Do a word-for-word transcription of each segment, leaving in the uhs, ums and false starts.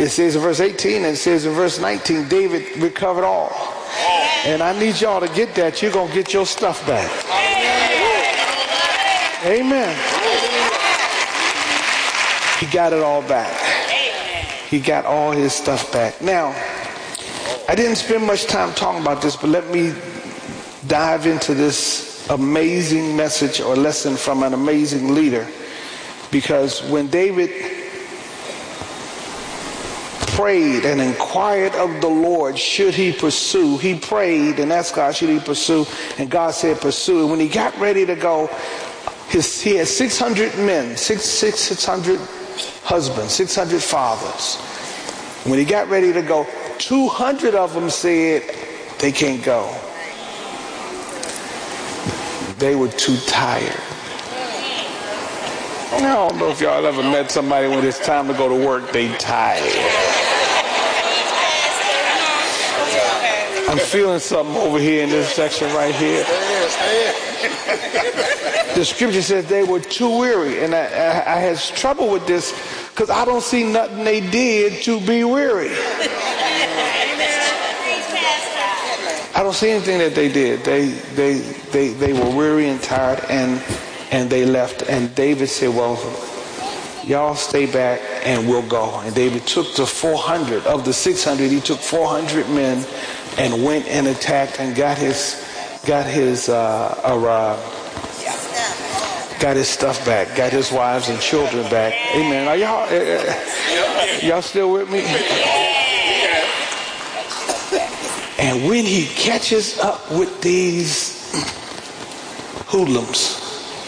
It says in verse eighteen and it says in verse nineteen, David recovered all. And I need y'all to get that. You're going to get your stuff back. Amen. He got it all back. He got all his stuff back. Now, I didn't spend much time talking about this, but let me dive into this amazing message or lesson from an amazing leader. Because when David prayed and inquired of the Lord, should he pursue, he prayed and asked God, should he pursue? And God said, pursue. And when he got ready to go, his, he had six hundred men, six, six, six hundred husbands, six hundred fathers. When he got ready to go, two hundred of them said they can't go. They were too tired. I don't know if y'all ever met somebody when it's time to go to work, they tired. I'm feeling something over here in this section right here. The scripture says they were too weary, and I, I, I had trouble with this because I don't see nothing they did to be weary. I don't see anything that they did. They they they they were weary and tired, and and they left. And David said, well, y'all stay back and we'll go. And David took the four hundred of the six hundred. He took four hundred men and went and attacked and got his got his uh, uh, got his stuff back, got his wives and children back. Amen. Are y'all uh, y'all still with me? And when he catches up with these hoodlums,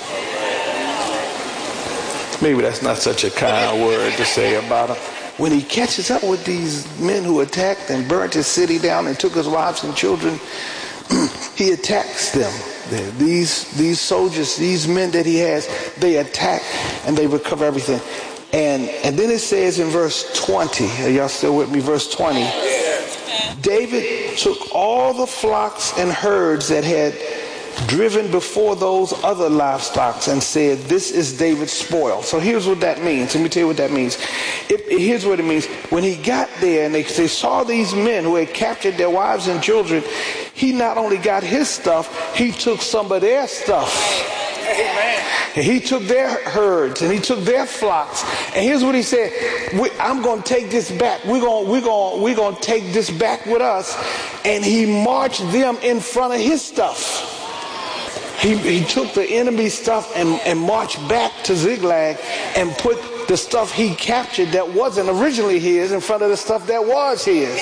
maybe that's not such a kind word to say about him. When he catches up with these men who attacked and burnt his city down and took his wives and children, he attacks them. These these soldiers, these men that he has, they attack and they recover everything. And and then it says in verse twenty, are y'all still with me? Verse twenty. David took all the flocks and herds that had driven before those other livestock and said, this is David's spoil. So here's what that means. Let me tell you what that means. It, here's what it means. When he got there and they, they saw these men who had captured their wives and children, he not only got his stuff, he took some of their stuff. Amen. And he took their herds and he took their flocks. And here's what he said: we, I'm going to take this back. We're going we're going we're going to take this back with us. And he marched them in front of his stuff. He, he took the enemy's stuff and, and marched back to Ziklag and put the stuff he captured that wasn't originally his in front of the stuff that was his.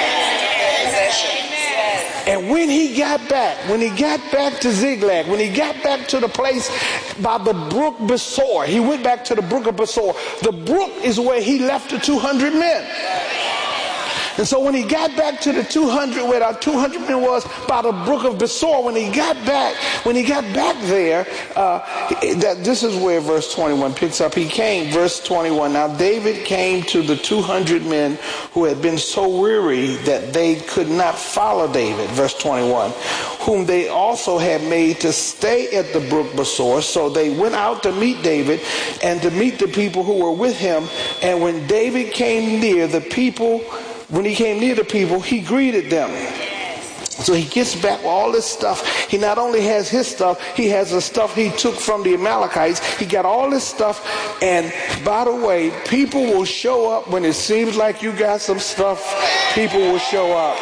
And when he got back, when he got back to Ziklag, when he got back to the place by the brook Besor, he went back to the brook of Besor. The brook is where he left the two hundred men. And so when he got back to the two hundred, where our two hundred men was, by the brook of Besor, when he got back, when he got back there, uh, that this is where verse twenty-one picks up. He came, verse twenty-one. Now David came to the two hundred men who had been so weary that they could not follow David, verse twenty-one, whom they also had made to stay at the brook Besor. So they went out to meet David and to meet the people who were with him. And when David came near the people, When he came near the people, he greeted them. So he gets back with all this stuff. He not only has his stuff, he has the stuff he took from the Amalekites. He got all this stuff. And by the way, people will show up when it seems like you got some stuff. People will show up.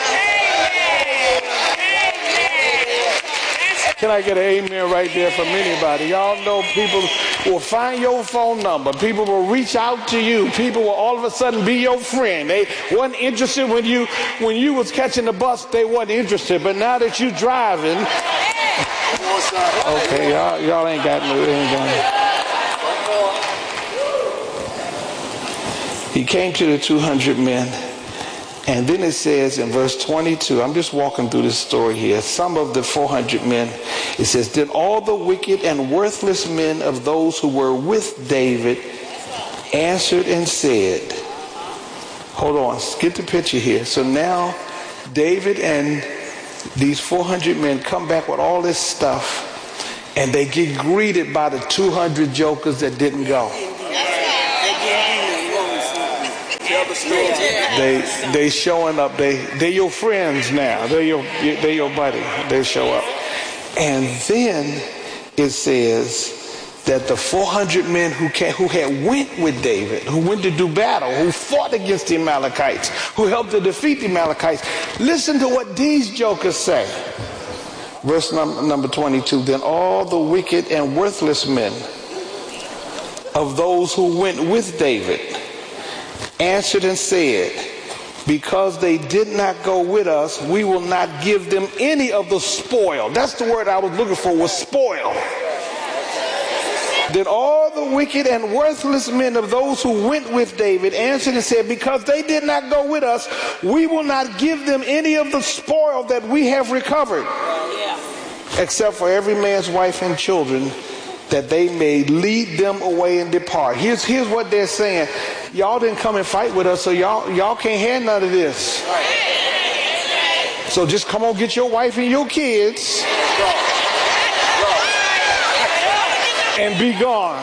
Can I get an amen right there from anybody? Y'all know people will find your phone number. People will reach out to you. People will all of a sudden be your friend. They weren't interested when you when you was catching the bus. They weren't interested. But now that you driving, okay, y'all y'all ain't got no. Ain't got no. He came to the two hundred men. And then it says in verse twenty-two, I'm just walking through this story here. Some of the four hundred men, it says, did all the wicked and worthless men of those who were with David answered and said, hold on, get the picture here. So now David and these four hundred men come back with all this stuff, and they get greeted by the two hundred jokers that didn't go. They they showing up. They they your friends now. They're your they your buddy. They show up. And then it says that the four hundred men who came, who had went with David, who went to do battle, who fought against the Amalekites, who helped to defeat the Amalekites. Listen to what these jokers say. Verse number, number twenty-two. Then all the wicked and worthless men of those who went with David answered and said, because they did not go with us, we will not give them any of the spoil. That's the word I was looking for, was spoil. Then all the wicked and worthless men of those who went with David answered and said, because they did not go with us, we will not give them any of the spoil that we have recovered, except for every man's wife and children, that they may lead them away and depart. Here's, here's what they're saying. Y'all didn't come and fight with us, so y'all, y'all can't have none of this. So just come on, get your wife and your kids and be gone.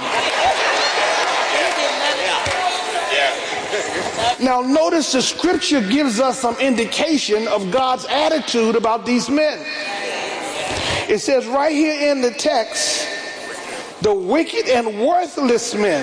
Now notice the scripture gives us some indication of God's attitude about these men. It says right here in the text, the wicked and worthless men.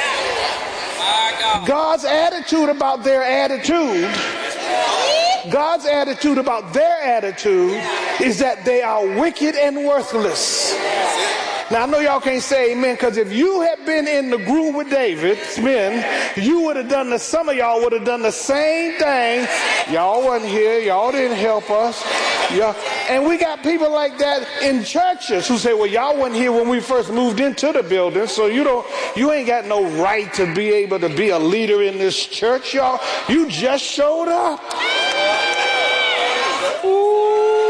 God's attitude about their attitude, God's attitude about their attitude is that they are wicked and worthless. Now I know y'all can't say amen, because if you had been in the group with David's men, you would have done the, some of y'all would have done the same thing. Y'all wasn't here, y'all didn't help us. Yeah. And we got people like that in churches who say, well, y'all wasn't here when we first moved into the building, so you don't, you ain't got no right to be able to be a leader in this church, y'all. You just showed up. Ooh.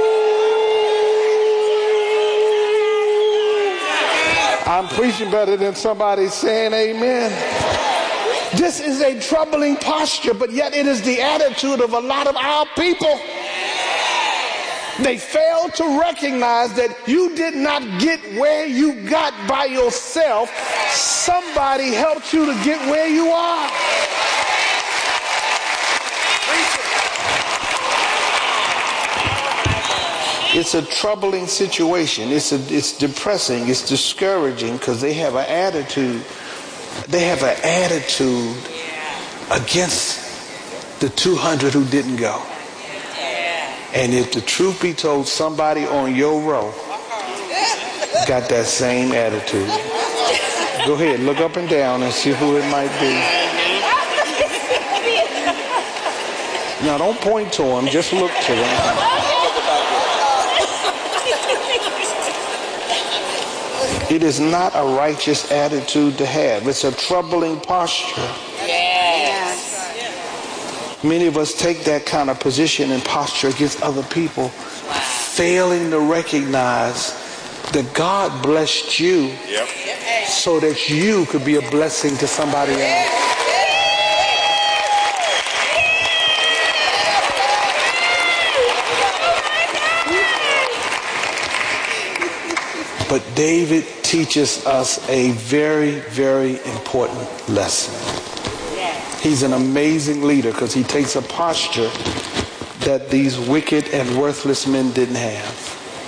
I'm preaching better than somebody saying amen. This is a troubling posture, but yet it is the attitude of a lot of our people. They fail to recognize that you did not get where you got by yourself. Somebody helped you to get where you are. It's a troubling situation. It's a, it's depressing. It's discouraging, because they have an attitude. They have an attitude against the two hundred who didn't go. And if the truth be told, somebody on your row got that same attitude. Go ahead, look up and down and see who it might be. Now don't point to them, just look to them. It is not a righteous attitude to have. It's a troubling posture. Many of us take that kind of position and posture against other people, failing to recognize that God blessed you yep. so that you could be a blessing to somebody else. But David teaches us a very, very important lesson. He's an amazing leader because he takes a posture that these wicked and worthless men didn't have.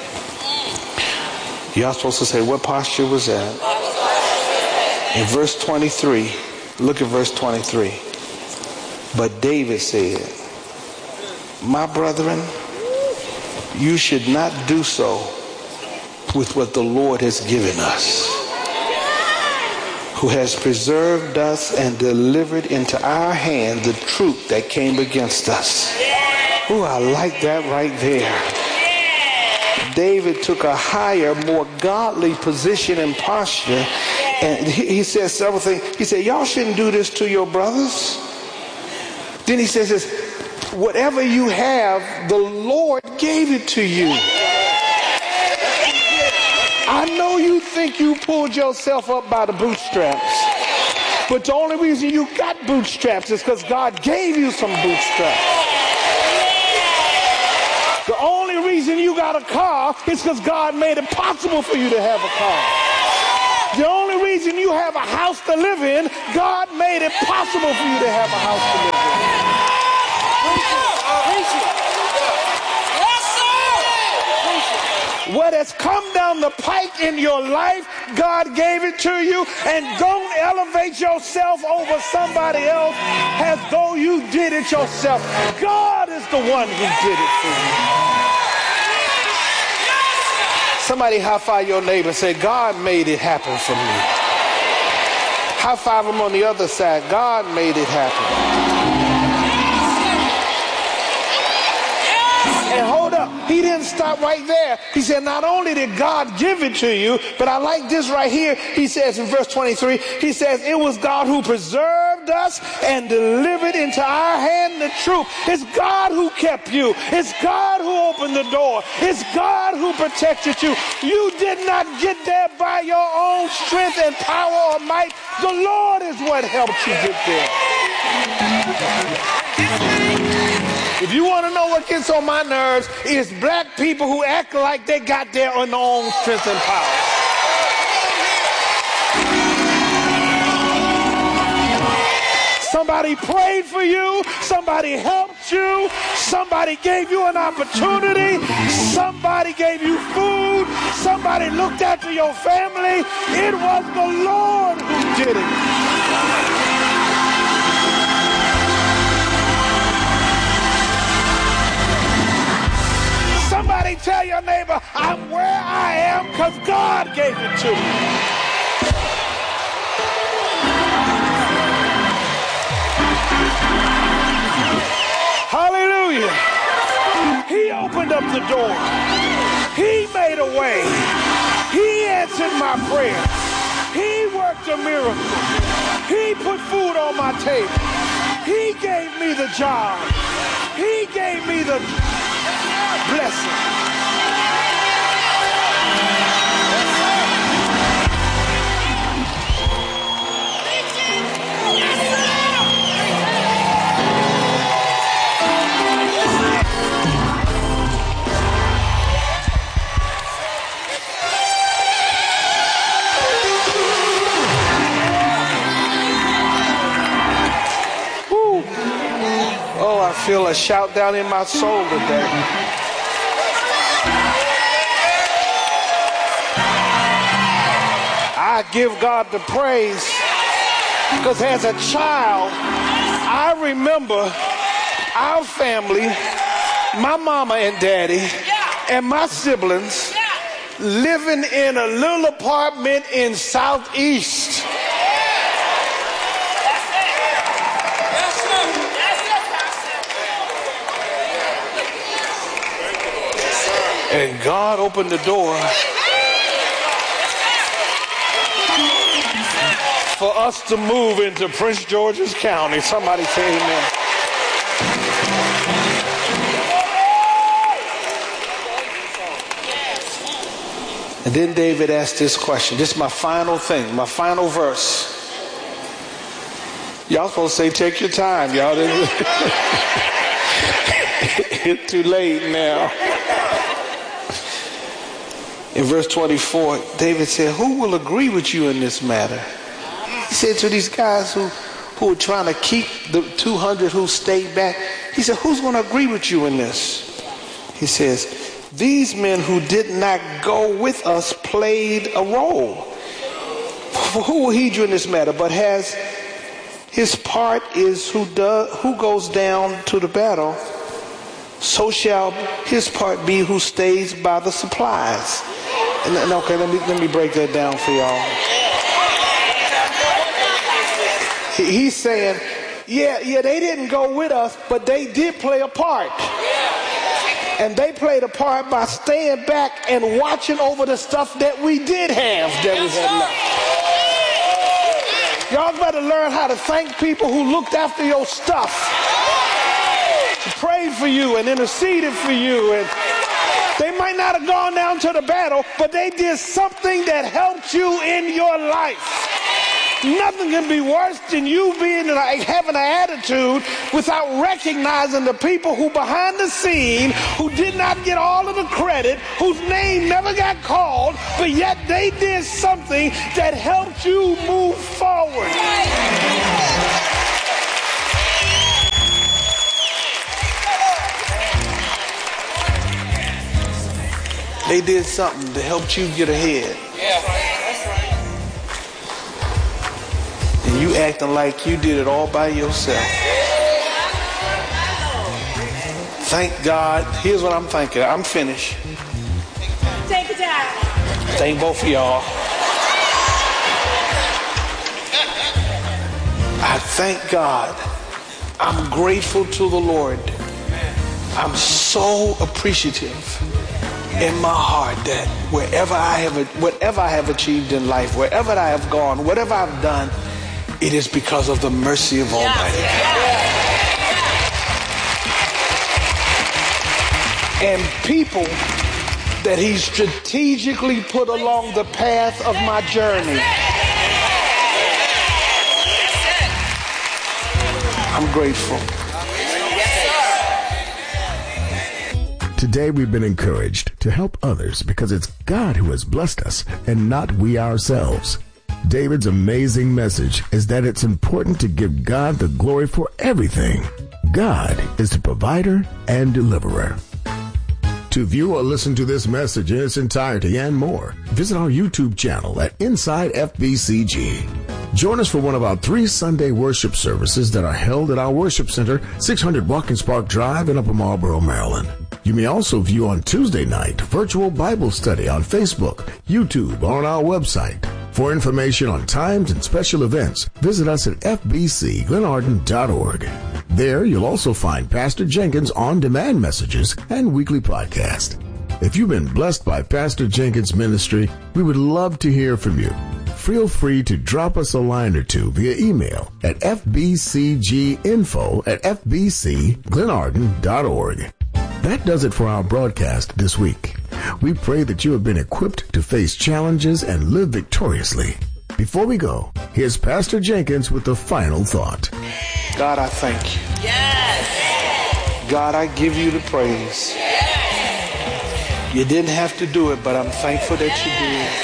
Y'all supposed to say, what posture was that? In verse twenty-three, look at verse twenty-three. But David said, my brethren, you should not do so with what the Lord has given us, who has preserved us and delivered into our hand the truth that came against us. Oh, I like that right there. David took a higher, more godly position and posture, and he, he says several things. He said, y'all shouldn't do this to your brothers. Then he says this, whatever you have, the Lord gave it to you. I know you think you pulled yourself up by the bootstraps, but the only reason you got bootstraps is because God gave you some bootstraps. The only reason you got a car is because God made it possible for you to have a car. The only reason you have a house to live in, God made it possible for you to have a house to live in. a pike in your life, God gave it to you, and don't elevate yourself over somebody else as though you did it yourself. God is the one who did it for you. Somebody high five your neighbor and say, God made it happen for me. High five them on the other side. God made it happen. And hold up, he didn't stop right there. He said, not only did God give it to you, but I like this right here. He says in verse twenty-three, he says, it was God who preserved us and delivered into our hand the truth. It's God who kept you. It's God who opened the door. It's God who protected you. You did not get there by your own strength and power or might. The Lord is what helped you get there. If you want to know what gets on my nerves, it's black people who act like they got their own strength and power. Somebody prayed for you, somebody helped you, somebody gave you an opportunity, somebody gave you food, somebody looked after your family. It was the Lord who did it. Somebody tell your neighbor, I'm where I am because God gave it to me. Hallelujah. He opened up the door. He made a way. He answered my prayer. He worked a miracle. He put food on my table. He gave me the job. He gave me the blessing. Woo. Oh, I feel a shout down in my soul today. I give God the praise because as a child, I remember our family, my mama and daddy, and my siblings living in a little apartment in Southeast. And God opened the door for us to move into Prince George's County. Somebody say amen. And then David asked this question. This is my final thing, my final verse. Y'all supposed to say, take your time. Y'all didn't. It's too late now. In verse twenty-four, David said, who will agree with you in this matter? He said to these guys who, who were trying to keep the two hundred who stayed back, he said, who's going to agree with you in this? He says, these men who did not go with us played a role. For who will heed you in this matter? But has his part is who does who goes down to the battle, so shall his part be who stays by the supplies. And, and okay, let me let me break that down for y'all. He, he's saying, yeah, yeah, they didn't go with us, but they did play a part. And they played a part by staying back and watching over the stuff that we did have, that we had left. Y'all better learn how to thank people who looked after your stuff, prayed for you and interceded for you. And they might not have gone down to the battle, but they did something that helped you in your life. Nothing can be worse than you being like having an attitude without recognizing the people who behind the scene, who did not get all of the credit, whose name never got called, but yet they did something that helped you move forward. They did something to help you get ahead. And you acting like you did it all by yourself. Thank God. Here's what I'm thinking. I'm finished. Take it down. Thank both of y'all. I thank God. I'm grateful to the Lord. I'm so appreciative in my heart that wherever I have, whatever I have achieved in life, wherever I have gone, whatever I've done, it is because of the mercy of Almighty God. And people that He strategically put along the path of my journey. I'm grateful. Today we've been encouraged to help others because it's God who has blessed us and not we ourselves. David's amazing message is that it's important to give God the glory for everything. God is the provider and deliverer. To view or listen to this message in its entirety and more, visit our YouTube channel at Inside F B C G. Join us for one of our three Sunday worship services that are held at our worship center, six hundred Watkins Park Drive in Upper Marlboro, Maryland. You may also view on Tuesday night virtual Bible study on Facebook, YouTube, or on our website. For information on times and special events, visit us at f b c glenarden dot org. There, you'll also find Pastor Jenkins' on-demand messages and weekly podcast. If you've been blessed by Pastor Jenkins' ministry, we would love to hear from you. Feel free to drop us a line or two via email at f b c g info at f b c glenarden dot org. That does it for our broadcast this week. We pray that you have been equipped to face challenges and live victoriously. Before we go, here's Pastor Jenkins with the final thought. God, I thank you. Yes. God, I give you the praise. Yes. You didn't have to do it, but I'm thankful that you did.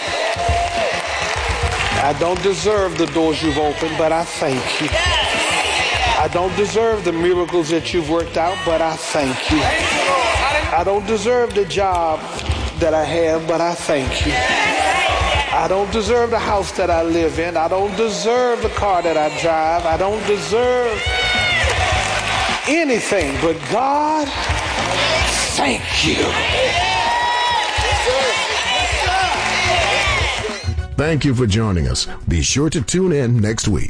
I don't deserve the doors you've opened, but I thank you. I don't deserve the miracles that you've worked out, but I thank you. I don't deserve the job that I have, but I thank you. I don't deserve the house that I live in. I don't deserve the car that I drive. I don't deserve anything, but God, thank you. Thank you for joining us. Be sure to tune in next week.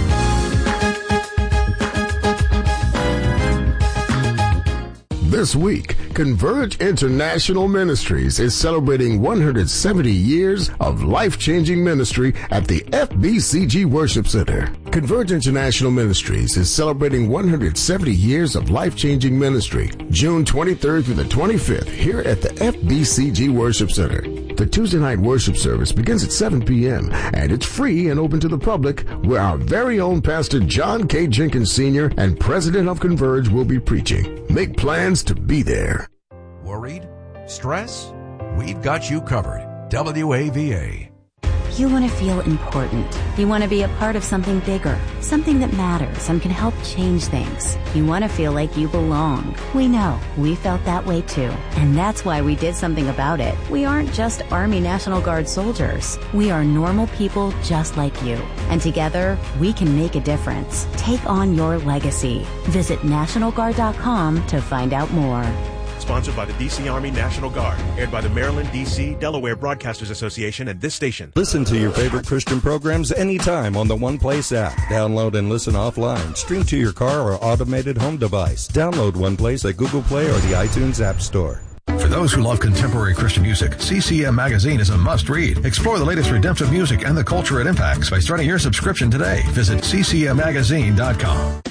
This week, Converge International Ministries is celebrating one hundred seventy years of life-changing ministry at the F B C G Worship Center. Converge International Ministries is celebrating one hundred seventy years of life-changing ministry, June twenty-third through the twenty-fifth, here at the F B C G Worship Center. The Tuesday night worship service begins at seven p.m. and it's free and open to the public, where our very own Pastor John K. Jenkins Senior and President of Converge will be preaching. Make plans to be there. Worried? Stress? We've got you covered. W A V A. You want to feel important. You want to be a part of something bigger, something that matters and can help change things. You want to feel like you belong. We know. We felt that way too. And that's why we did something about it. We aren't just Army National Guard soldiers. We are normal people just like you. And together, we can make a difference. Take on your legacy. Visit National Guard dot com to find out more. Sponsored by the D C Army National Guard. Aired by the Maryland, D C, Delaware Broadcasters Association and this station. Listen to your favorite Christian programs anytime on the One Place app. Download and listen offline. Stream to your car or automated home device. Download One Place at Google Play or the iTunes App Store. For those who love contemporary Christian music, C C M Magazine is a must-read. Explore the latest redemptive music and the culture it impacts by starting your subscription today. Visit c c m magazine dot com.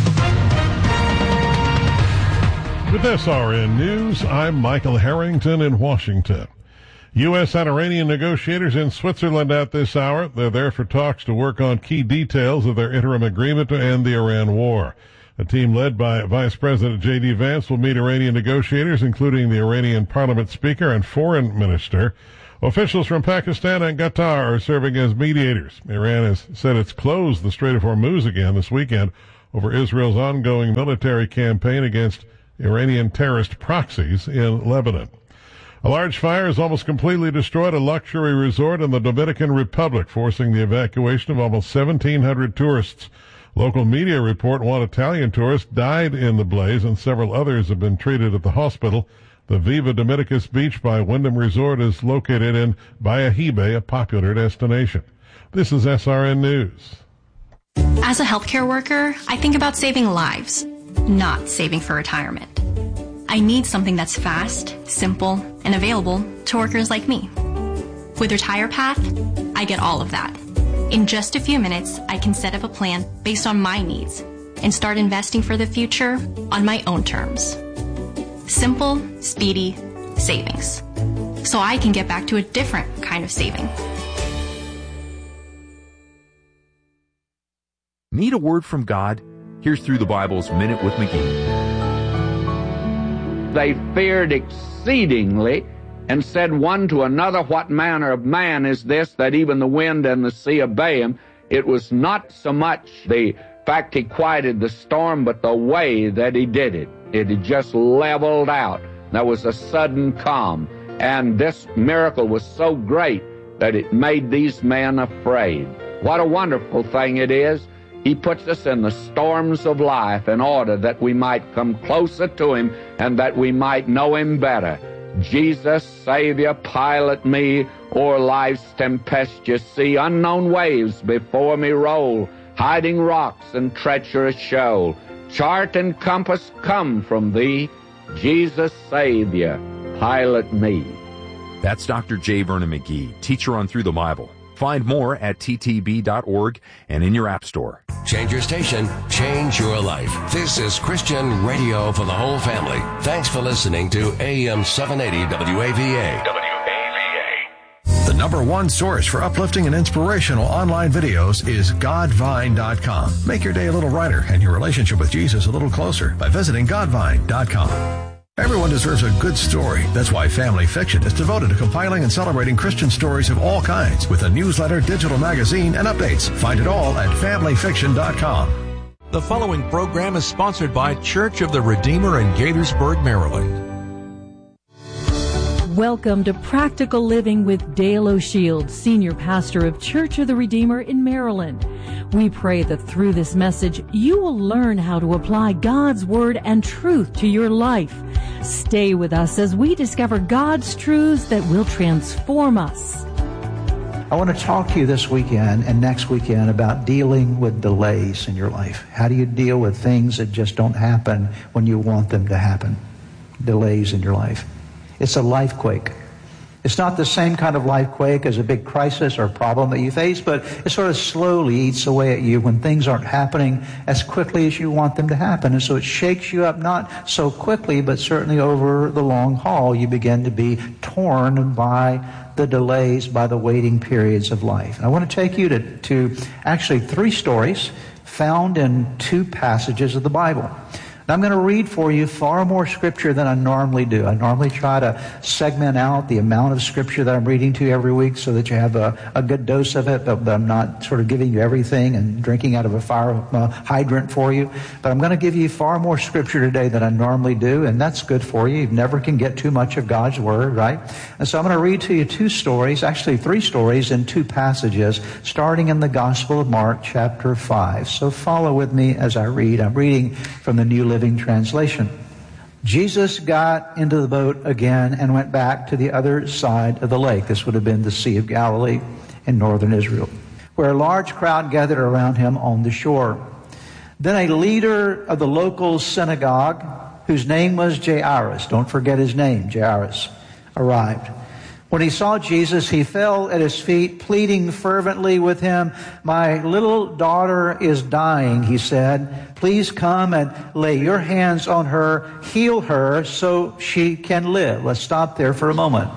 With S R N News, I'm Michael Harrington in Washington. U S and Iranian negotiators in Switzerland at this hour. They're there for talks to work on key details of their interim agreement to end the Iran war. A team led by Vice President J D Vance will meet Iranian negotiators, including the Iranian Parliament Speaker and Foreign Minister. Officials from Pakistan and Qatar are serving as mediators. Iran has said it's closed the Strait of Hormuz again this weekend over Israel's ongoing military campaign against Iranian terrorist proxies in Lebanon. A large fire has almost completely destroyed a luxury resort in the Dominican Republic, forcing the evacuation of almost seventeen hundred tourists. Local media report one Italian tourist died in the blaze and several others have been treated at the hospital. The Viva Dominicus Beach by Wyndham Resort is located in Bahia Jibe, a popular destination. This is S R N News. As a healthcare worker, I think about saving lives, not saving for retirement. I need something that's fast, simple, and available to workers like me. With RetirePath, I get all of that. In just a few minutes, I can set up a plan based on my needs and start investing for the future on my own terms. Simple, speedy savings. So I can get back to a different kind of saving. Need a word from God? Here's Through the Bible's Minute with McGee. They feared exceedingly and said one to another, what manner of man is this that even the wind and the sea obey him? It was not so much the fact he quieted the storm, but the way that he did it. It had just leveled out. There was a sudden calm. And this miracle was so great that it made these men afraid. What a wonderful thing it is. He puts us in the storms of life in order that we might come closer to him and that we might know him better. Jesus, Savior, pilot me o'er life's tempestuous sea. Unknown waves before me roll, hiding rocks and treacherous shoal. Chart and compass come from thee. Jesus, Savior, pilot me. That's Doctor J. Vernon McGee, teacher on Through the Bible. Find more at t t b dot org and in your app store. Change your station, change your life. This is Christian radio for the whole family. Thanks for listening to A M seven eighty W A V A. W A V A. The number one source for uplifting and inspirational online videos is godvine dot com. Make your day a little brighter and your relationship with Jesus a little closer by visiting godvine dot com. Everyone deserves a good story. That's why Family Fiction is devoted to compiling and celebrating Christian stories of all kinds with a newsletter, digital magazine, and updates. Find it all at family fiction dot com. The following program is sponsored by Church of the Redeemer in Gaithersburg, Maryland. Welcome to Practical Living with Dale O'Shields, Senior Pastor of Church of the Redeemer in Maryland. We pray that through this message, you will learn how to apply God's Word and truth to your life. Stay with us as we discover God's truths that will transform us. I want to talk to you this weekend and next weekend about dealing with delays in your life. How do you deal with things that just don't happen when you want them to happen? Delays in your life. It's a life quake. It's not the same kind of life quake as a big crisis or problem that you face, but it sort of slowly eats away at you when things aren't happening as quickly as you want them to happen. And so it shakes you up, not so quickly, but certainly over the long haul. You begin to be torn by the delays, by the waiting periods of life. And I want to take you to, to actually three stories found in two passages of the Bible. And I'm going to read for you far more scripture than I normally do. I normally try to segment out the amount of scripture that I'm reading to you every week so that you have a, a good dose of it, but, but I'm not sort of giving you everything and drinking out of a fire uh, hydrant for you. But I'm going to give you far more scripture today than I normally do, and that's good for you. You never can get too much of God's Word, right? And so I'm going to read to you two stories, actually three stories in two passages, starting in the Gospel of Mark, chapter five. So follow with me as I read. I'm reading from the New Living Translation. Jesus got into the boat again and went back to the other side of the lake. This would have been the Sea of Galilee in northern Israel, where a large crowd gathered around him on the shore. Then a leader of the local synagogue, whose name was Jairus, don't forget his name, Jairus, arrived. When he saw Jesus, he fell at his feet, pleading fervently with him. My little daughter is dying, he said. Please come and lay your hands on her, heal her so she can live. Let's stop there for a moment.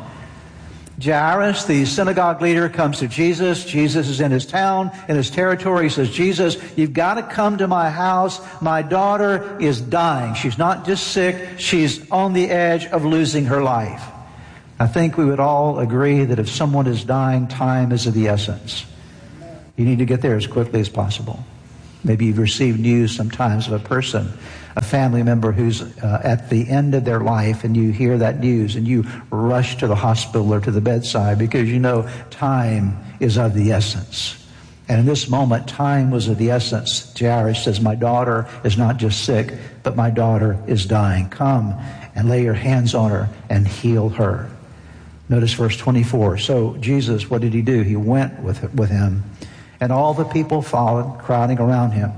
Jairus, the synagogue leader, comes to Jesus. Jesus is in his town, in his territory. He says, Jesus, you've got to come to my house. My daughter is dying. She's not just sick. She's on the edge of losing her life. I think we would all agree that if someone is dying, time is of the essence. You need to get there as quickly as possible. Maybe you've received news sometimes of a person, a family member who's uh, at the end of their life, and you hear that news and you rush to the hospital or to the bedside because you know time is of the essence. And in this moment, time was of the essence. Jairus says, my daughter is not just sick, but my daughter is dying. Come and lay your hands on her and heal her. Notice verse twenty-four. So Jesus, what did he do? He went with, with him, and all the people followed, crowding around him.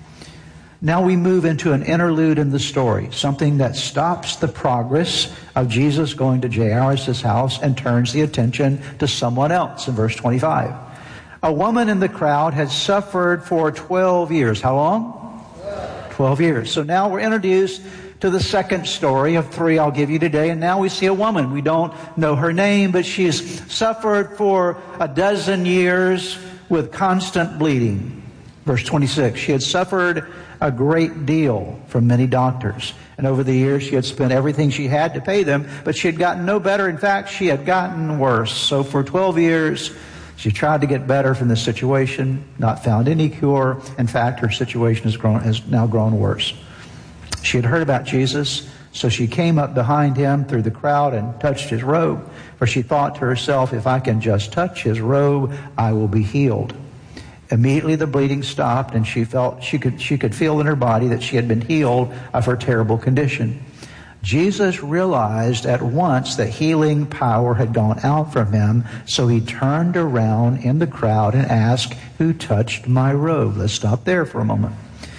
Now we move into an interlude in the story, something that stops the progress of Jesus going to Jairus' house and turns the attention to someone else in verse twenty-five. A woman in the crowd had suffered for twelve years. How long? twelve years. So now we're introduced to the second story of three I'll give you today, and now we see a woman. We don't know her name, but she's suffered for a dozen years with constant bleeding. Verse twenty-six, she had suffered a great deal from many doctors. And over the years, she had spent everything she had to pay them, but she had gotten no better. In fact, she had gotten worse. So for twelve years, she tried to get better from this situation, not found any cure. In fact, her situation has grown, has now grown worse. She had heard about Jesus, so she came up behind him through the crowd and touched his robe. For she thought to herself, if I can just touch his robe, I will be healed. Immediately the bleeding stopped, and she felt she could she could feel in her body that she had been healed of her terrible condition. Jesus realized at once that healing power had gone out from him, so he turned around in the crowd and asked, who touched my robe? Let's stop there for a moment.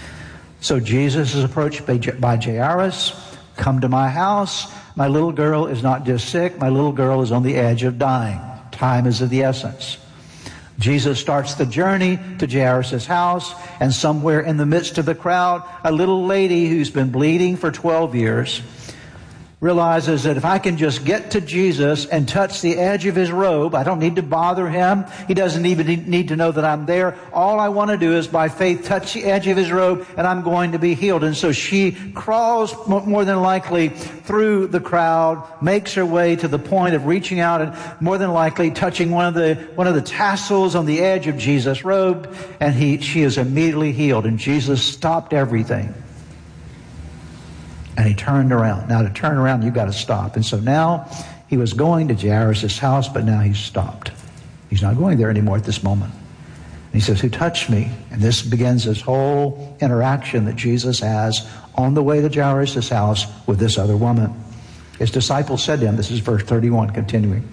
So Jesus is approached by, by Jairus. Come to my house. My little girl is not just sick. My little girl is on the edge of dying. Time is of the essence. Jesus starts the journey to Jairus' house, and somewhere in the midst of the crowd, a little lady who's been bleeding for twelve years realizes that if I can just get to Jesus and touch the edge of his robe, I don't need to bother him. He doesn't even need to know that I'm there. All I want to do is by faith touch the edge of his robe, and I'm going to be healed. And so she crawls more than likely through the crowd, makes her way to the point of reaching out and more than likely touching one of the one of the tassels on the edge of Jesus' robe, and he she is immediately healed. And Jesus stopped everything. And he turned around. Now to turn around, you've got to stop. And so now he was going to Jairus' house, but now he's stopped. He's not going there anymore at this moment. And he says, who touched me? And this begins this whole interaction that Jesus has on the way to Jairus' house with this other woman. His disciples said to him, this is verse thirty-one, continuing,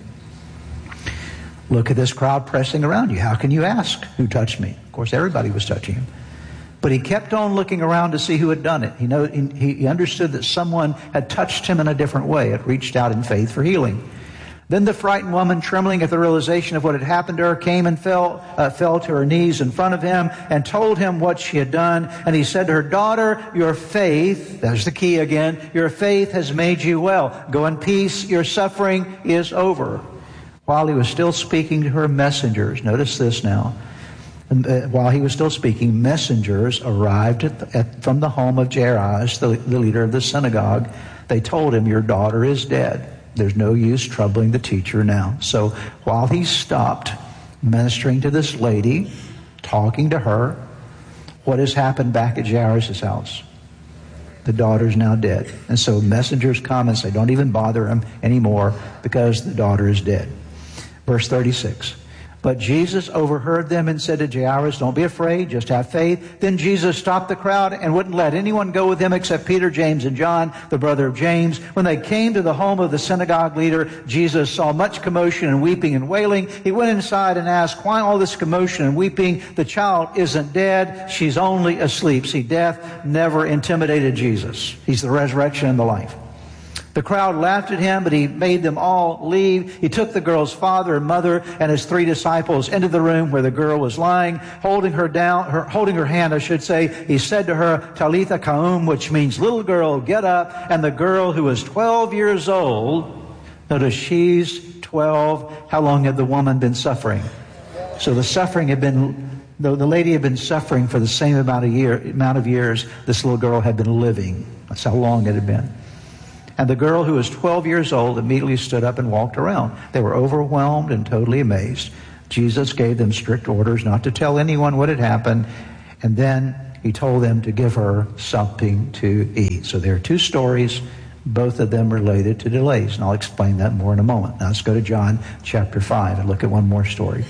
look at this crowd pressing around you. How can you ask who touched me? Of course, everybody was touching him. But he kept on looking around to see who had done it. He, know, he, he understood that someone had touched him in a different way, had reached out in faith for healing. Then the frightened woman, trembling at the realization of what had happened to her, came and fell, uh, fell to her knees in front of him and told him what she had done. And he said to her, daughter, your faith, there's the key again, your faith has made you well. Go in peace, your suffering is over. While he was still speaking to her messengers, notice this now, And, uh, while he was still speaking, messengers arrived at the, at, from the home of Jairus, the, the leader of the synagogue. They told him, your daughter is dead. There's no use troubling the teacher now. So while he stopped ministering to this lady, talking to her, what has happened back at Jairus' house? The daughter's now dead. And so messengers come and say, don't even bother him anymore because the daughter is dead. Verse thirty-six. But Jesus overheard them and said to Jairus, don't be afraid, just have faith. Then Jesus stopped the crowd and wouldn't let anyone go with him except Peter, James, and John, the brother of James. When they came to the home of the synagogue leader, Jesus saw much commotion and weeping and wailing. He went inside and asked, why all this commotion and weeping? The child isn't dead, she's only asleep. See, death never intimidated Jesus. He's the resurrection and the life. The crowd laughed at him, but he made them all leave. He took the girl's father and mother and his three disciples into the room where the girl was lying, holding her down, her, holding her hand, I should say. He said to her, Talitha Kaum, which means, little girl, get up. And the girl, who was twelve years old, notice she's twelve. How long had the woman been suffering? So the suffering had been, the, the lady had been suffering for the same amount of year, amount of years this little girl had been living. That's how long it had been. And the girl, who was twelve years old, immediately stood up and walked around. They were overwhelmed and totally amazed. Jesus gave them strict orders not to tell anyone what had happened. And then he told them to give her something to eat. So there are two stories, both of them related to delays. And I'll explain that more in a moment. Now let's go to John chapter five and look at one more story.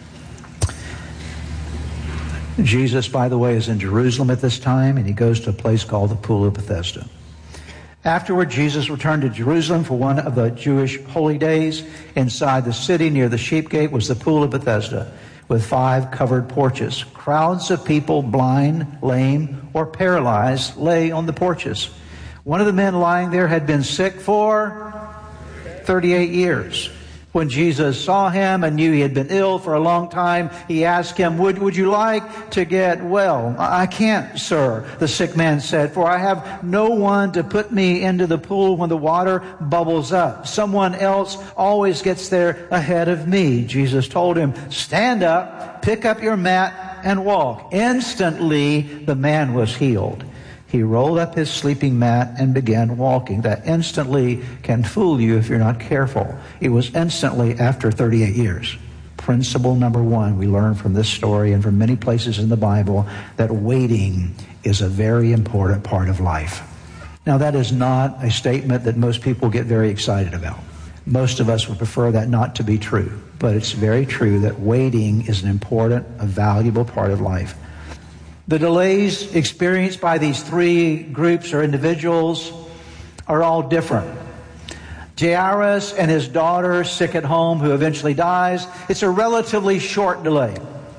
Jesus, by the way, is in Jerusalem at this time, and he goes to a place called the Pool of Bethesda. Afterward, Jesus returned to Jerusalem for one of the Jewish holy days. Inside the city near the sheep gate was the Pool of Bethesda, with five covered porches. Crowds of people, blind, lame, or paralyzed, lay on the porches. One of the men lying there had been sick for thirty-eight years. When Jesus saw him and knew he had been ill for a long time, he asked him, would, would you like to get well? I can't, sir, the sick man said, for I have no one to put me into the pool when the water bubbles up. Someone else always gets there ahead of me. Jesus told him, stand up, pick up your mat, and walk. Instantly, the man was healed. He rolled up his sleeping mat and began walking. That instantly can fool you if you're not careful. It was instantly after thirty-eight years. Principle number one we learn from this story and from many places in the Bible, that waiting is a very important part of life. Now, that is not a statement that most people get very excited about. Most of us would prefer that not to be true. But it's very true that waiting is an important, a valuable part of life. The delays experienced by these three groups or individuals are all different. Jairus and his daughter, sick at home, who eventually dies, it's a relatively short delay.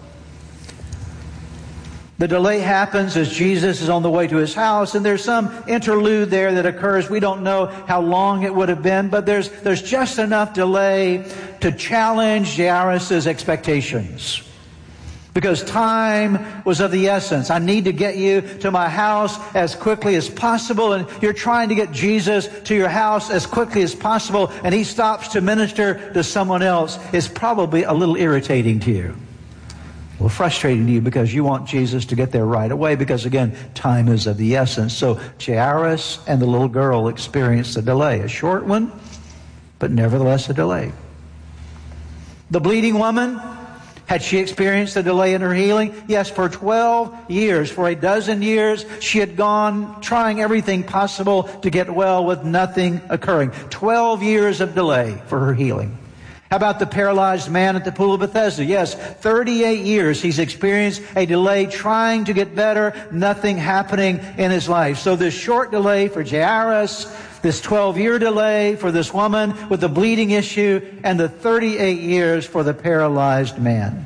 The delay happens as Jesus is on the way to his house, and there's some interlude there that occurs. We don't know how long it would have been, but there's, there's just enough delay to challenge Jairus' expectations. Because time was of the essence. I need to get you to my house as quickly as possible. And you're trying to get Jesus to your house as quickly as possible. And he stops to minister to someone else. It's probably a little irritating to you. Well, frustrating to you because you want Jesus to get there right away. Because again, time is of the essence. So Jairus and the little girl experienced a delay. A short one, but nevertheless a delay. The bleeding woman, had she experienced a delay in her healing? Yes, for twelve years, for a dozen years, she had gone trying everything possible to get well with nothing occurring. twelve years of delay for her healing. How about the paralyzed man at the Pool of Bethesda? Yes, thirty-eight years he's experienced a delay trying to get better, nothing happening in his life. So this short delay for Jairus, this twelve-year delay for this woman with the bleeding issue, and the thirty-eight years for the paralyzed man.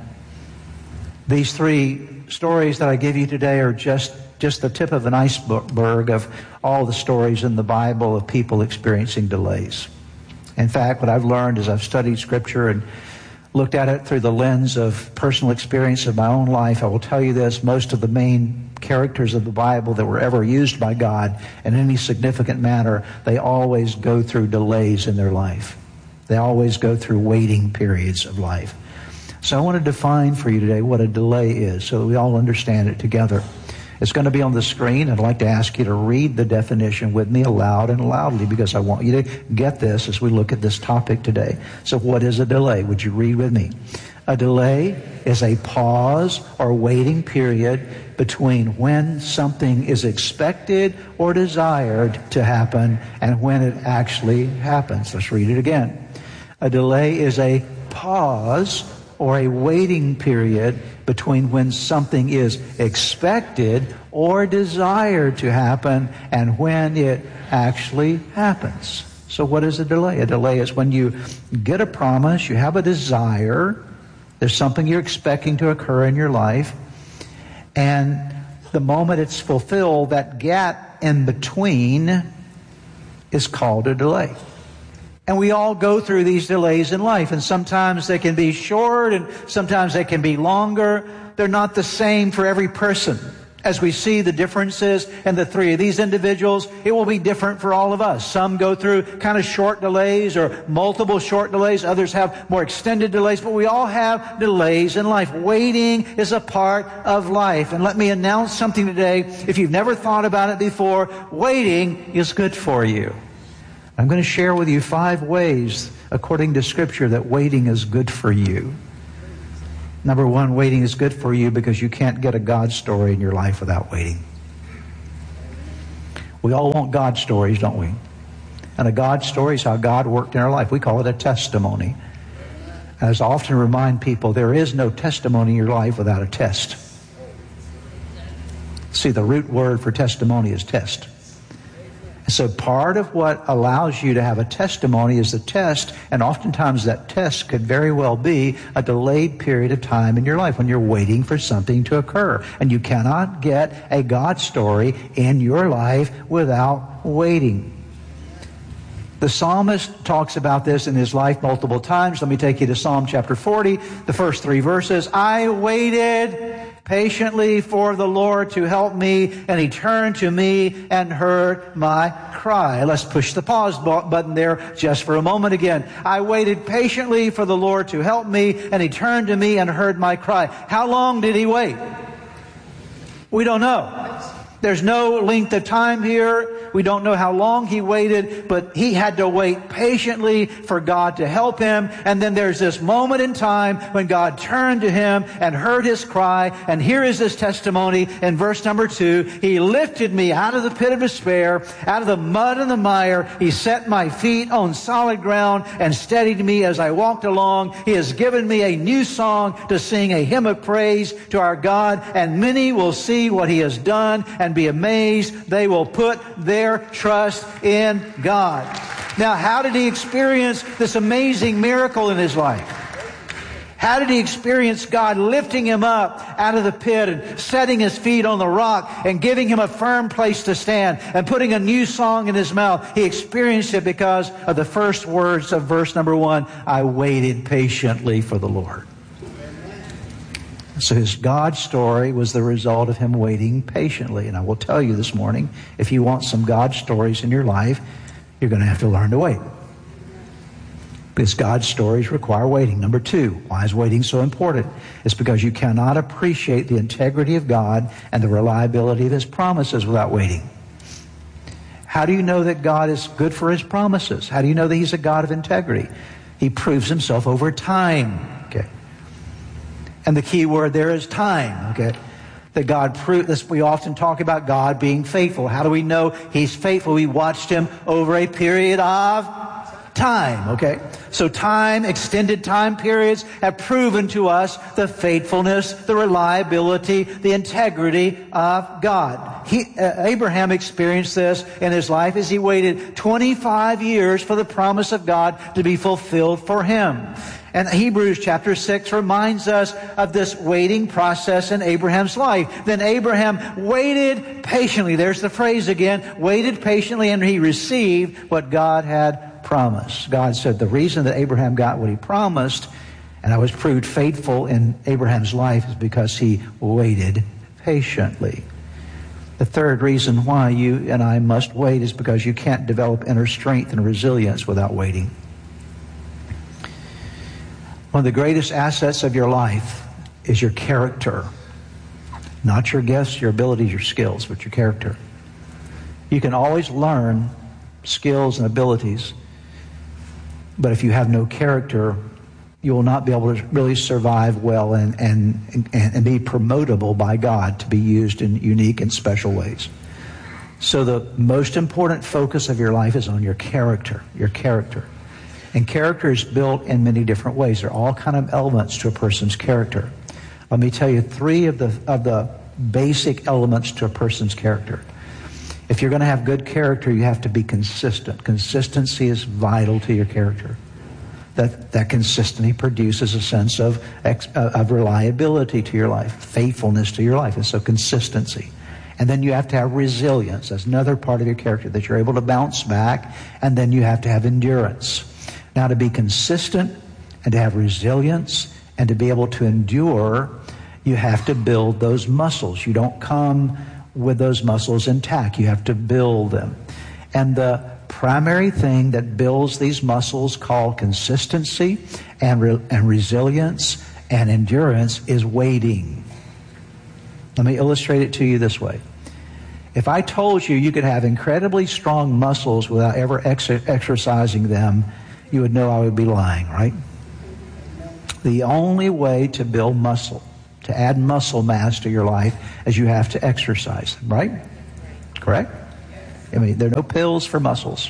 These three stories that I give you today are just, just the tip of an iceberg of all the stories in the Bible of people experiencing delays. In fact, what I've learned as I've studied Scripture and looked at it through the lens of personal experience of my own life, I will tell you this: most of the main characters of the Bible that were ever used by God in any significant manner, they always go through delays in their life. They always go through waiting periods of life. So I want to define for you today what a delay is so that we all understand it together. It's going to be on the screen. I'd like to ask you to read the definition with me aloud and loudly because I want you to get this as we look at this topic today. So what is a delay? Would you read with me? A delay is a pause or waiting period between when something is expected or desired to happen and when it actually happens. Let's read it again. A delay is a pause or a waiting period between when something is expected or desired to happen and when it actually happens. So what is a delay? A delay is when you get a promise, you have a desire, there's something you're expecting to occur in your life, and the moment it's fulfilled, that gap in between is called a delay. And we all go through these delays in life, and sometimes they can be short and sometimes they can be longer. They're not the same for every person. As we see the differences in the three of these individuals, it will be different for all of us. Some go through kind of short delays or multiple short delays. Others have more extended delays, but we all have delays in life. Waiting is a part of life. And let me announce something today. If you've never thought about it before, waiting is good for you. I'm going to share with you five ways, according to Scripture, that waiting is good for you. Number one, waiting is good for you because you can't get a God story in your life without waiting. We all want God stories, don't we? And a God story is how God worked in our life. We call it a testimony. As I often remind people, there is no testimony in your life without a test. See, the root word for testimony is test. So part of what allows you to have a testimony is the test, and oftentimes that test could very well be a delayed period of time in your life when you're waiting for something to occur. And you cannot get a God story in your life without waiting. The psalmist talks about this in his life multiple times. Let me take you to Psalm chapter forty, the first three verses. I waited patiently for the Lord to help me, and He turned to me and heard my cry. Let's push the pause button there just for a moment again. I waited patiently for the Lord to help me, and He turned to me and heard my cry. How long did He wait? We don't know. There's no length of time here. We don't know how long He waited, but He had to wait patiently for God to help him. And then there's this moment in time when God turned to him and heard his cry. And here is his testimony in verse number two. He lifted me out of the pit of despair, out of the mud and the mire. He set my feet on solid ground and steadied me as I walked along. He has given me a new song to sing, a hymn of praise to our God. And many will see what He has done and be amazed. They will put their trust in God. Now, how did he experience this amazing miracle in his life? How did he experience God lifting him up out of the pit and setting his feet on the rock and giving him a firm place to stand and putting a new song in his mouth? He experienced it because of the first words of verse number one. I waited patiently for the Lord. So his God story was the result of him waiting patiently. And I will tell you this morning, if you want some God stories in your life, you're going to have to learn to wait. Because God's stories require waiting. Number two, why is waiting so important? It's because you cannot appreciate the integrity of God and the reliability of His promises without waiting. How do you know that God is good for His promises? How do you know that He's a God of integrity? He proves Himself over time. Okay. And the key word there is time, okay? That God proved this. We often talk about God being faithful. How do we know He's faithful? We watched Him over a period of time, okay? So time, extended time periods have proven to us the faithfulness, the reliability, the integrity of God. He, uh, Abraham experienced this in his life as he waited twenty-five years for the promise of God to be fulfilled for him. And Hebrews chapter six reminds us of this waiting process in Abraham's life. Then Abraham waited patiently. There's the phrase again. Waited patiently, and he received what God had promised. God said the reason that Abraham got what he promised, and I was proved faithful in Abraham's life, is because he waited patiently. The third reason why you and I must wait is because you can't develop inner strength and resilience without waiting. One of the greatest assets of your life is your character. Not your gifts, your abilities, your skills, but your character. You can always learn skills and abilities, but if you have no character, you will not be able to really survive well and, and, and, and be promotable by God to be used in unique and special ways. So the most important focus of your life is on your character, your character. And character is built in many different ways. There are all kind of elements to a person's character. Let me tell you three of the of the basic elements to a person's character. If you're going to have good character, you have to be consistent. Consistency is vital to your character. That that consistency produces a sense of ex, uh, of reliability to your life, faithfulness to your life, and so consistency. And then you have to have resilience. That's another part of your character, that you're able to bounce back. And then you have to have endurance. Now, to be consistent and to have resilience and to be able to endure, you have to build those muscles. You don't come with those muscles intact. You have to build them. And the primary thing that builds these muscles, called consistency and, re- and resilience and endurance, is waiting. Let me illustrate it to you this way. If I told you you could have incredibly strong muscles without ever ex- exercising them, you would know I would be lying, right? The only way to build muscle, to add muscle mass to your life, is you have to exercise, right? Correct? I mean, there are no pills for muscles.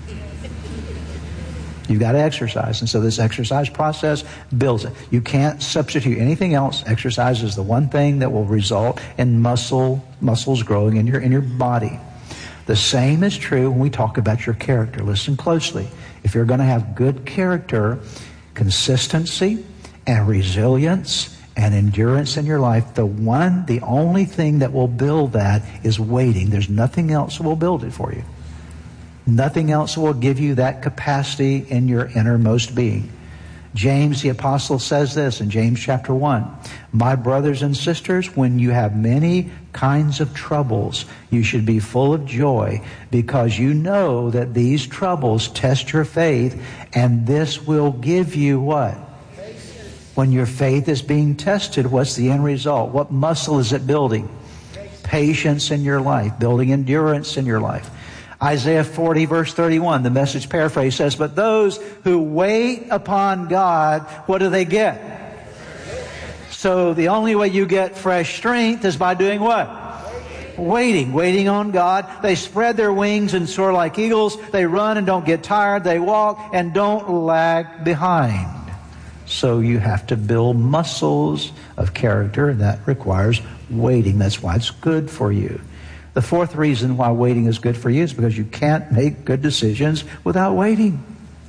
You've got to exercise. And so this exercise process builds it. You can't substitute anything else. Exercise is the one thing that will result in muscle, muscles growing in your, in your body. The same is true when we talk about your character. Listen closely. If you're going to have good character, consistency and resilience and endurance in your life, the one, the only thing that will build that is waiting. There's nothing else that will build it for you. Nothing else will give you that capacity in your innermost being. James the apostle says this in James chapter one. My brothers and sisters, when you have many kinds of troubles, you should be full of joy, because you know that these troubles test your faith, and this will give you what? When your faith is being tested, what's the end result? What muscle is it building? Patience in your life, building endurance in your life. Isaiah forty verse thirty-one, the Message paraphrase says, but those who wait upon God, what do they get? So the only way you get fresh strength is by doing what? Waiting. Waiting on God. They spread their wings and soar like eagles. They run and don't get tired. They walk and don't lag behind. So you have to build muscles of character, and that requires waiting. That's why it's good for you. The fourth reason why waiting is good for you is because you can't make good decisions without waiting.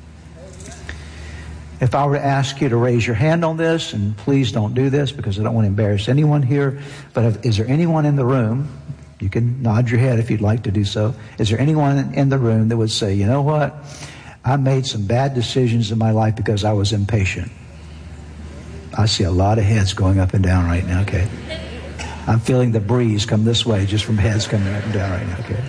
If I were to ask you to raise your hand on this, and please don't do this because I don't want to embarrass anyone here, but if, is there anyone in the room, you can nod your head if you'd like to do so, is there anyone in the room that would say, you know what, I made some bad decisions in my life because I was impatient? I see a lot of heads going up and down right now, okay? I'm feeling the breeze come this way just from heads coming up and down right now, okay?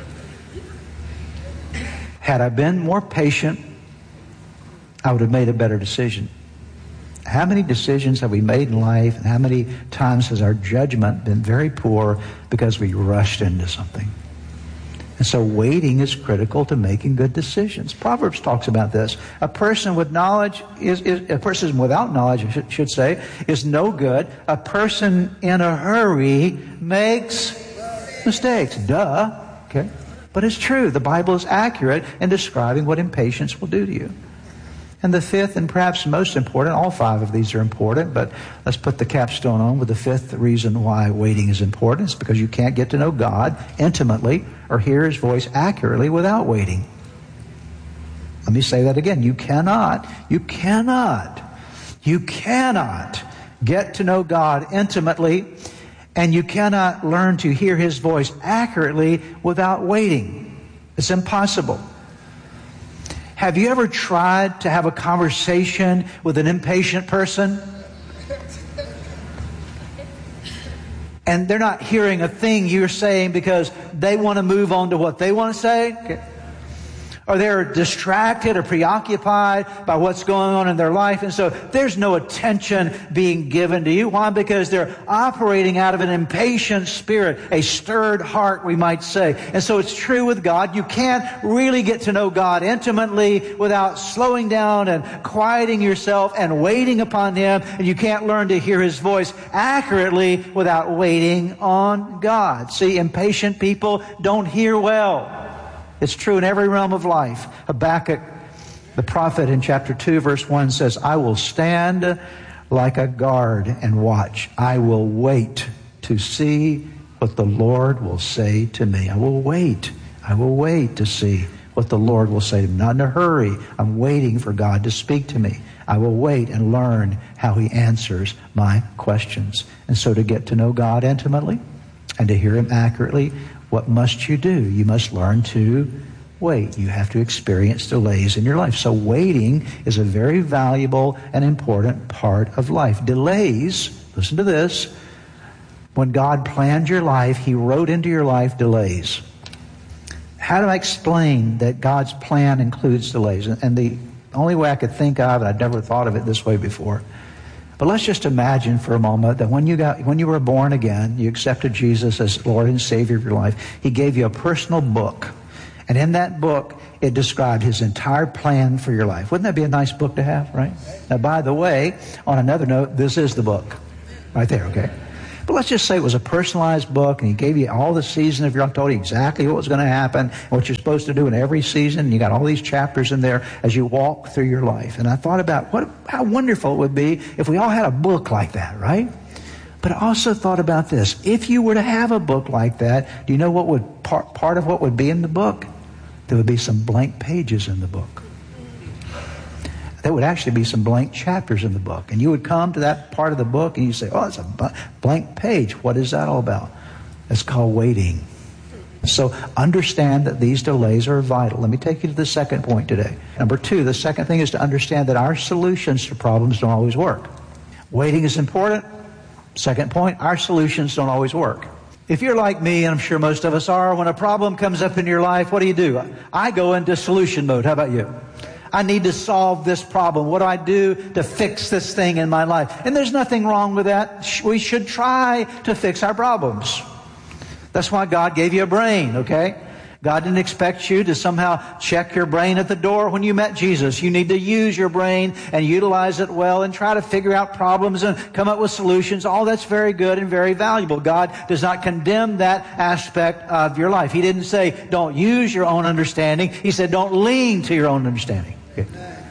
Had I been more patient, I would have made a better decision. How many decisions have we made in life, and how many times has our judgment been very poor because we rushed into something? And so waiting is critical to making good decisions. Proverbs talks about this. A person with knowledge is, is a person without knowledge, I should, should say, is no good. A person in a hurry makes mistakes. Duh. Okay. But it's true. The Bible is accurate in describing what impatience will do to you. And the fifth, and perhaps most important, all five of these are important, but let's put the capstone on with the fifth reason why waiting is important. It's because you can't get to know God intimately or hear His voice accurately without waiting. Let me say that again. You cannot, you cannot, you cannot get to know God intimately, and you cannot learn to hear His voice accurately without waiting. It's impossible. Have you ever tried to have a conversation with an impatient person? And they're not hearing a thing you're saying because they want to move on to what they want to say? Okay. Or they're distracted or preoccupied by what's going on in their life. And so there's no attention being given to you. Why? Because they're operating out of an impatient spirit, a stirred heart, we might say. And so it's true with God. You can't really get to know God intimately without slowing down and quieting yourself and waiting upon Him. And you can't learn to hear His voice accurately without waiting on God. See, impatient people don't hear well. It's true in every realm of life. Habakkuk, the prophet, in chapter two, verse one says, I will stand like a guard and watch. I will wait to see what the Lord will say to me. I will wait. I will wait to see what the Lord will say to me. Not in a hurry. I'm waiting for God to speak to me. I will wait and learn how He answers my questions. And so to get to know God intimately and to hear Him accurately, what must you do? You must learn to wait. You have to experience delays in your life. So waiting is a very valuable and important part of life. Delays, listen to this, when God planned your life, He wrote into your life delays. How do I explain that God's plan includes delays? And the only way I could think of, and I'd never thought of it this way before, but let's just imagine for a moment that when you got, when you were born again, you accepted Jesus as Lord and Savior of your life. He gave you a personal book. And in that book, it described his entire plan for your life. Wouldn't that be a nice book to have, right? Now, by the way, on another note, this is the book. Right there, okay? But let's just say it was a personalized book, and he gave you all the season of your life, told you exactly what was going to happen, what you're supposed to do in every season. And you got all these chapters in there as you walk through your life. And I thought about what how wonderful it would be if we all had a book like that, right? But I also thought about this. If you were to have a book like that, do you know what would part, part of what would be in the book? There would be some blank pages in the book. There would actually be some blank chapters in the book. And you would come to that part of the book and you say, oh, it's a blank page. What is that all about? It's called waiting. So understand that these delays are vital. Let me take you to the second point today. Number two, the second thing is to understand that our solutions to problems don't always work. Waiting is important. Second point, our solutions don't always work. If you're like me, and I'm sure most of us are, when a problem comes up in your life, what do you do? I go into solution mode. How about you? I need to solve this problem. What do I do to fix this thing in my life? And there's nothing wrong with that. We should try to fix our problems. That's why God gave you a brain, okay? God didn't expect you to somehow check your brain at the door when you met Jesus. You need to use your brain and utilize it well and try to figure out problems and come up with solutions. All that's very good and very valuable. God does not condemn that aspect of your life. He didn't say, don't use your own understanding. He said, don't lean to your own understanding. Okay.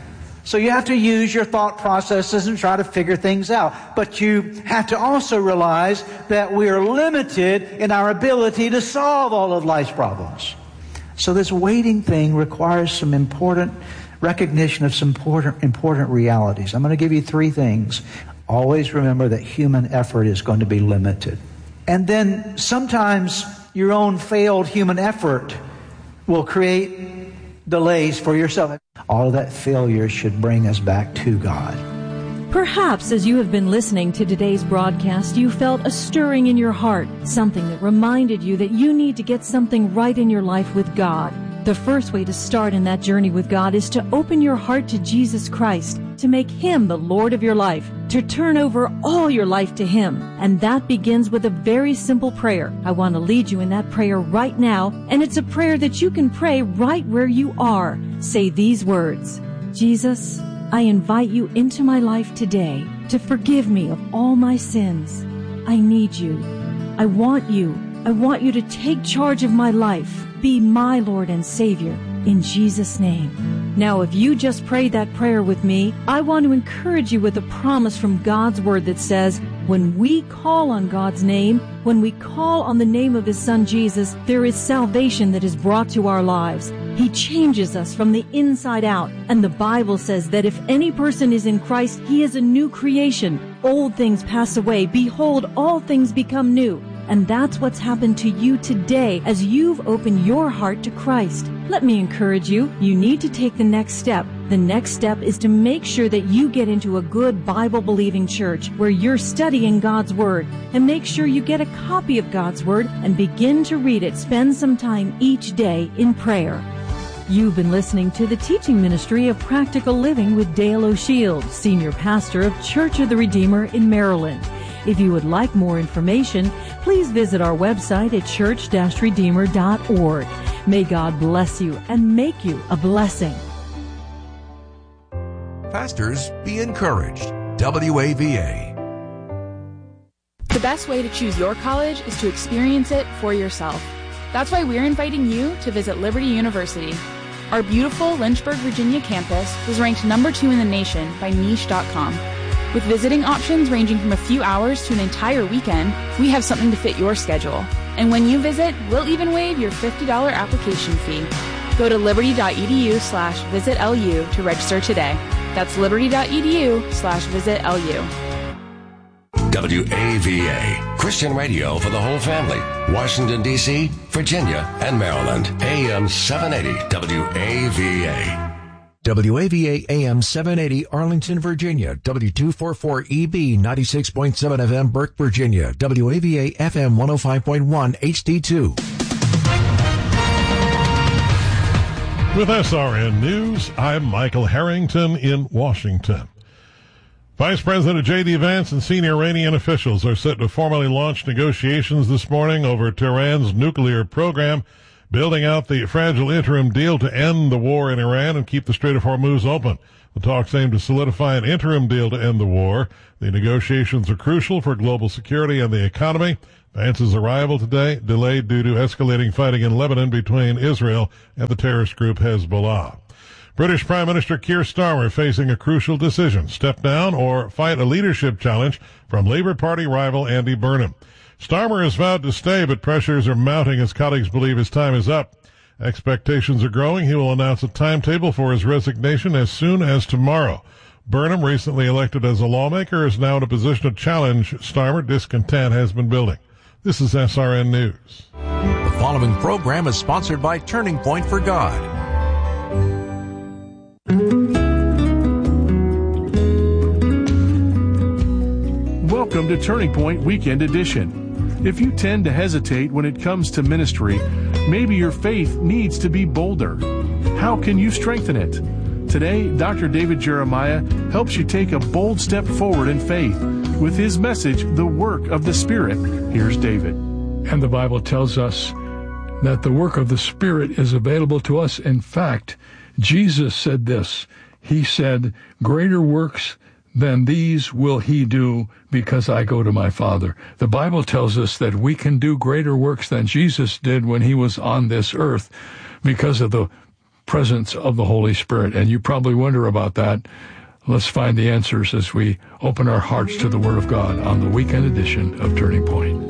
So you have to use your thought processes and try to figure things out. But you have to also realize that we are limited in our ability to solve all of life's problems. So this waiting thing requires some important recognition of some important, important realities. I'm going to give you three things. Always remember that human effort is going to be limited. And then sometimes your own failed human effort will create delays for yourself. All of that failure should bring us back to God. Perhaps as you have been listening to today's broadcast, you felt a stirring in your heart, something that reminded you that you need to get something right in your life with God. The first way to start in that journey with God is to open your heart to Jesus Christ, to make Him the Lord of your life, to turn over all your life to Him. And that begins with a very simple prayer. I want to lead you in that prayer right now, and it's a prayer that you can pray right where you are. Say these words: Jesus, I invite you into my life today to forgive me of all my sins. I need you. I want you. I want you to take charge of my life. Be my Lord and Savior, in Jesus' name. Now, if you just prayed that prayer with me, I want to encourage you with a promise from God's Word that says, when we call on God's name, when we call on the name of His Son Jesus, there is salvation that is brought to our lives. He changes us from the inside out. And the Bible says that if any person is in Christ, he is a new creation. Old things pass away. Behold, all things become new. And that's what's happened to you today as you've opened your heart to Christ. Let me encourage you. You need to take the next step. The next step is to make sure that you get into a good Bible-believing church where you're studying God's Word. And make sure you get a copy of God's Word and begin to read it. Spend some time each day in prayer. You've been listening to the teaching ministry of Practical Living with Dale O'Shields, Senior Pastor of Church of the Redeemer in Maryland. If you would like more information, please visit our website at church dash redeemer dot org. May God bless you and make you a blessing. Pastors, be encouraged. W A V A. The best way to choose your college is to experience it for yourself. That's why we're inviting you to visit Liberty University. Our beautiful Lynchburg, Virginia campus was ranked number two in the nation by niche dot com. With visiting options ranging from a few hours to an entire weekend, we have something to fit your schedule. And when you visit, we'll even waive your fifty dollars application fee. Go to liberty dot e d u slash visit L U to register today. That's liberty dot e d u slash visit L U. W A V A, Christian radio for the whole family. Washington, D C, Virginia, and Maryland. A M seven eighty W A V A. W A V A A M seven eighty Arlington, Virginia. W two forty-four E B ninety-six point seven F M Burke, Virginia. W A V A F M one oh five point one H D two. With S R N News, I'm Michael Harrington in Washington. Vice President J D Vance and senior Iranian officials are set to formally launch negotiations this morning over Tehran's nuclear program building out the fragile interim deal to end the war in Iran and keep the Strait of Hormuz open. The talks aim to solidify an interim deal to end the war. The negotiations are crucial for global security and the economy. Vance's arrival today delayed due to escalating fighting in Lebanon between Israel and the terrorist group Hezbollah. British Prime Minister Keir Starmer facing a crucial decision, step down or fight a leadership challenge from Labour Party rival Andy Burnham. Starmer has vowed to stay, but pressures are mounting as colleagues believe his time is up. Expectations are growing. He will announce a timetable for his resignation as soon as tomorrow. Burnham, recently elected as a lawmaker, is now in a position to challenge Starmer. Discontent has been building. This is S R N News. The following program is sponsored by Turning Point for God. Welcome to Turning Point Weekend Edition. If you tend to hesitate when it comes to ministry, maybe your faith needs to be bolder. How can you strengthen it? Today, Doctor David Jeremiah helps you take a bold step forward in faith with his message, The Work of the Spirit. Here's David. And the Bible tells us that the work of the Spirit is available to us. In fact, Jesus said this. He said, "Greater works than these will he do, because I go to my Father." The Bible tells us that we can do greater works than Jesus did when he was on this earth because of the presence of the Holy Spirit. And you probably wonder about that. Let's find the answers as we open our hearts to the Word of God on the weekend edition of Turning Point.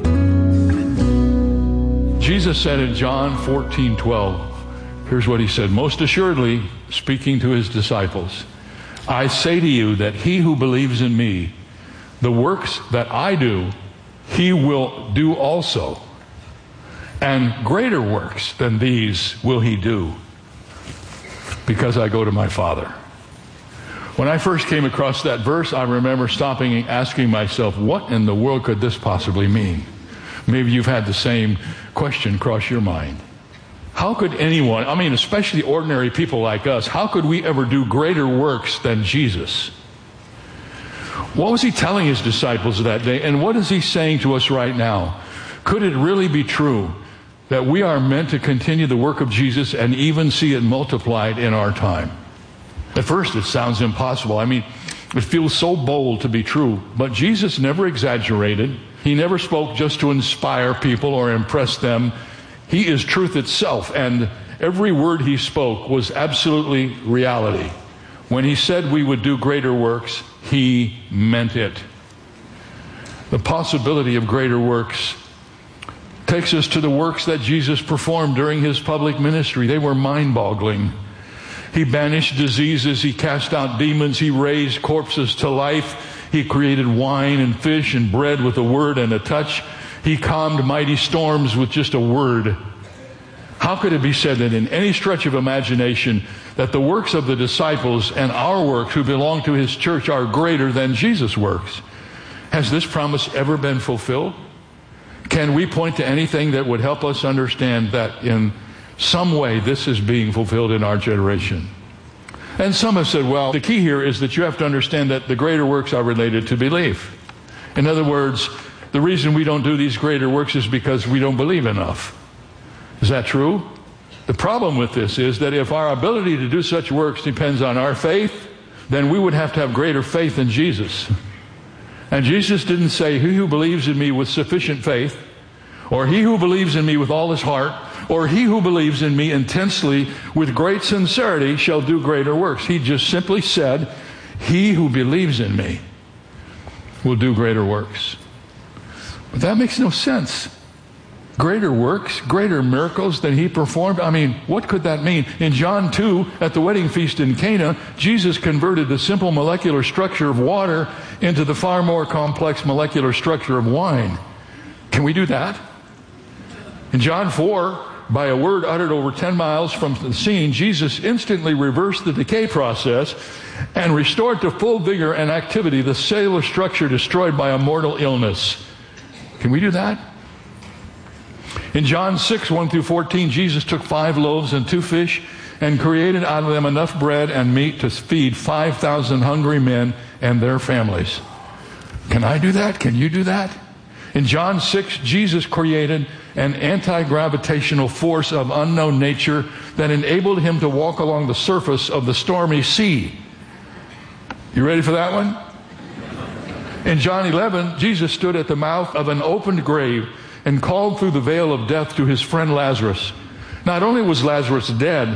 Jesus said in John fourteen twelve, here's what he said, "Most assuredly, speaking to his disciples, I say to you that he who believes in me, the works that I do, he will do also. And greater works than these will he do, because I go to my Father." When I first came across that verse, I remember stopping and asking myself, what in the world could this possibly mean? Maybe you've had the same question cross your mind. How could anyone, I mean, especially ordinary people like us, how could we ever do greater works than Jesus? What was he telling his disciples that day, and what is he saying to us right now? Could it really be true that we are meant to continue the work of Jesus and even see it multiplied in our time? At first, it sounds impossible. I mean, it feels so bold to be true, but Jesus never exaggerated. He never spoke just to inspire people or impress them. He is truth itself, and every word he spoke was absolutely reality. When he said we would do greater works, he meant it. The possibility of greater works takes us to the works that Jesus performed during his public ministry. They were mind-boggling. He banished diseases, he cast out demons, he raised corpses to life, he created wine and fish and bread with a word and a touch. He calmed mighty storms with just a word. How could it be said that in any stretch of imagination that the works of the disciples and our works who belong to his church are greater than Jesus' works? Has this promise ever been fulfilled? Can we point to anything that would help us understand that in some way this is being fulfilled in our generation? And some have said, well, the key here is that you have to understand that the greater works are related to belief. In other words, the reason we don't do these greater works is because we don't believe enough. Is that true? The problem with this is that if our ability to do such works depends on our faith, then we would have to have greater faith in Jesus. And Jesus didn't say, he who believes in me with sufficient faith, or he who believes in me with all his heart, or he who believes in me intensely with great sincerity shall do greater works. He just simply said, he who believes in me will do greater works. But that makes no sense. Greater works, greater miracles than he performed. I mean, what could that mean? In John two, at the wedding feast in Cana, Jesus converted the simple molecular structure of water into the far more complex molecular structure of wine. Can we do that? In John four, by a word uttered over ten miles from the scene, Jesus instantly reversed the decay process and restored to full vigor and activity the cellular structure destroyed by a mortal illness. Can we do that? In John six, one through fourteen, Jesus took five loaves and two fish and created out of them enough bread and meat to feed five thousand hungry men and their families. Can I do that? Can you do that? In John six, Jesus created an anti-gravitational force of unknown nature that enabled him to walk along the surface of the stormy sea. You ready for that one? In John eleven, Jesus stood at the mouth of an opened grave and called through the veil of death to his friend Lazarus. Not only was Lazarus dead,